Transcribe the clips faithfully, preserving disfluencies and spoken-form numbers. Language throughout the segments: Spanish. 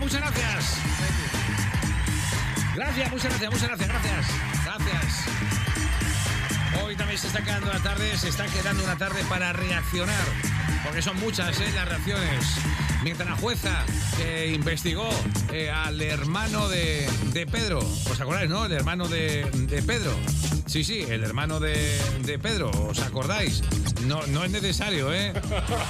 muchas gracias. Gracias, muchas gracias, muchas gracias, gracias. Gracias. Hoy también se está quedando la tarde, se está quedando una tarde para reaccionar, porque son muchas ¿eh? las reacciones. Mientras la jueza que investigó eh, al hermano de, de Pedro, ¿os acordáis, no? El hermano de, de Pedro. Sí, sí, el hermano de, de Pedro, ¿os acordáis? No, no es necesario, ¿eh? eh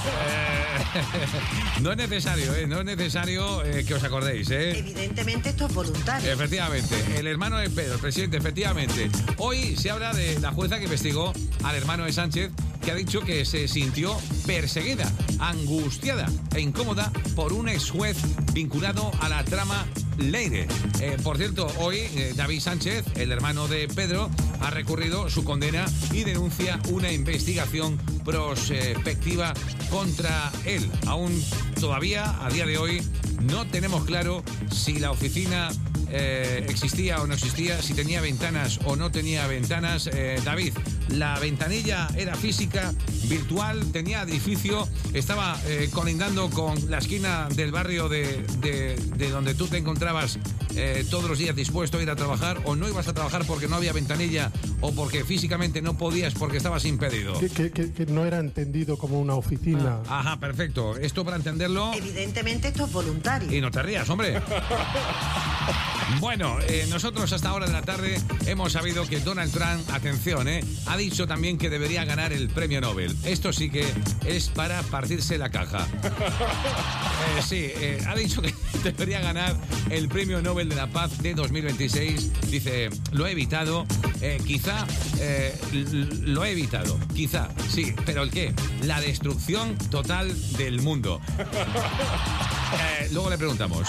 no es necesario, ¿eh? No es necesario eh, que os acordéis, ¿eh? Evidentemente esto es voluntario. Efectivamente, el hermano de Pedro, el presidente, efectivamente. Hoy se habla de la jueza que investigó al hermano de Sánchez, que ha dicho que se sintió perseguida, angustiada e incómoda por un ex juez vinculado a la trama Leire. Eh, por cierto, hoy eh, David Sánchez, el hermano de Pedro, ha recurrido su condena y denuncia una investigación prospectiva contra él. Aún todavía, a día de hoy, no tenemos claro si la oficina eh, existía o no existía, si tenía ventanas o no tenía ventanas. Eh, David, la ventanilla era física, virtual, tenía edificio, estaba eh, colindando con la esquina del barrio de, de, de donde tú te encontrabas eh, todos los días dispuesto a ir a trabajar, o no ibas a trabajar porque no había ventanilla o porque físicamente no podías porque estabas impedido. Que, que, que, que no era entendido como una oficina. Ah, ajá, perfecto. Esto para entenderlo... Evidentemente esto es voluntario. Y no te rías, hombre. Bueno, eh, nosotros hasta ahora de la tarde hemos sabido que Donald Trump, atención, eh, ha dicho también que debería ganar el premio Nobel. Esto sí que es para partirse la caja. Eh, sí, eh, ha dicho que debería ganar el premio Nobel de la Paz de dos mil veintiséis. Dice, lo he evitado, eh, quizá, eh, lo he evitado, quizá, sí, pero ¿el qué? La destrucción total del mundo. Eh, luego le preguntamos.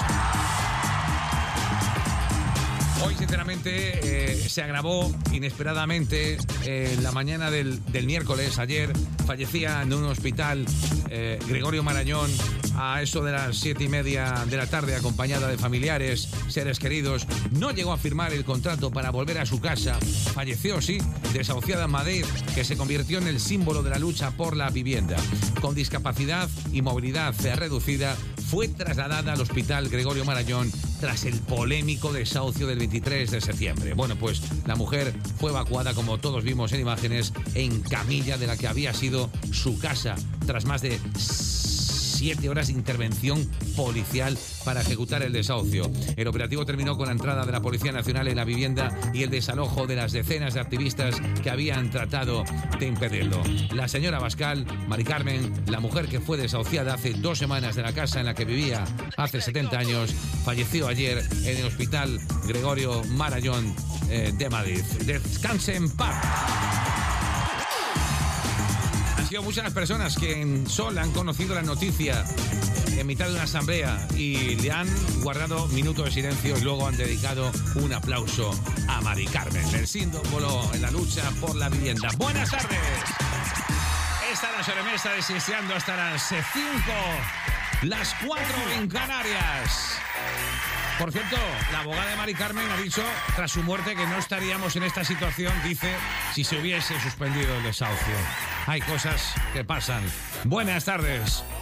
Hoy, sinceramente, eh, se agravó inesperadamente eh, la mañana del, del miércoles. Ayer fallecía en un hospital eh, Gregorio Marañón a eso de las siete y media de la tarde, acompañada de familiares, seres queridos. No llegó a firmar el contrato para volver a su casa. Falleció, sí, desahuciada en Madrid, que se convirtió en el símbolo de la lucha por la vivienda. Con discapacidad y movilidad reducida, fue trasladada al hospital Gregorio Marañón tras el polémico desahucio del veintitrés de septiembre. Bueno, pues la mujer fue evacuada, como todos vimos en imágenes, en camilla de la que había sido su casa, tras más de siete horas de intervención policial para ejecutar el desahucio. El operativo terminó con la entrada de la Policía Nacional en la vivienda y el desalojo de las decenas de activistas que habían tratado de impedirlo. La señora Abascal, Mari Carmen, la mujer que fue desahuciada hace dos semanas de la casa en la que vivía hace setenta años, falleció ayer en el hospital Gregorio Marañón eh, de Madrid. Descanse en paz. Han sido muchas las personas que en Sol han conocido la noticia en mitad de una asamblea y le han guardado minutos de silencio y luego han dedicado un aplauso a Mari Carmen, el símbolo en la lucha por la vivienda. Buenas tardes. Esta es la sobremesa deseando hasta las cinco, las cuatro en Canarias. Por cierto, la abogada de Mari Carmen ha dicho, tras su muerte, que no estaríamos en esta situación, dice, si se hubiese suspendido el desahucio. Hay cosas que pasan. Buenas tardes.